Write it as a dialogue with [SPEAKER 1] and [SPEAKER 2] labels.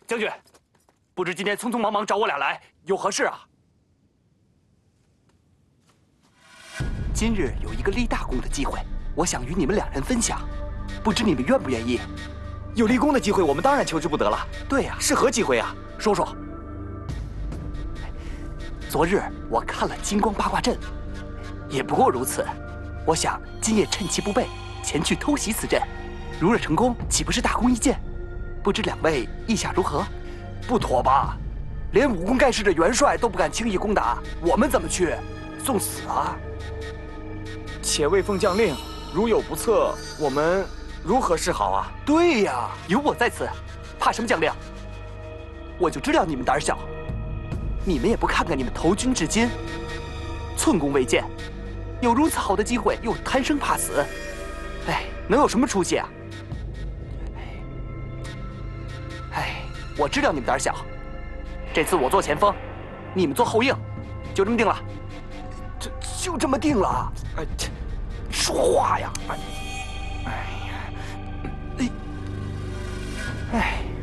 [SPEAKER 1] 将军，不知今天匆匆忙忙找我俩来，有何事啊？今日有一个立大功的机会，我想与你们两人分享，不知你们愿不愿意？
[SPEAKER 2] 有立功的机会，我们当然求之不得了。
[SPEAKER 1] 对呀，
[SPEAKER 2] 是何机会啊？
[SPEAKER 1] 说说。昨日我看了金光八卦阵，也不过如此。我想今夜趁其不备，前去偷袭此阵，如若成功，岂不是大功一件？不知两位意下如何？不妥吧？连武功盖世的元帅都不敢轻易攻打，我们怎么去？送死啊！
[SPEAKER 2] 且未奉将令，如有不测，我们如何是好啊？
[SPEAKER 1] 对呀，有我在此，怕什么将令？我就知道你们胆小，你们也不看看你们投军至今，寸功未见，有如此好的机会，又贪生怕死，哎，能有什么出息啊？哎，我知道你们胆小，这次我做前锋，你们做后应，就这么定了。就这么定了？哎，说话呀！哎。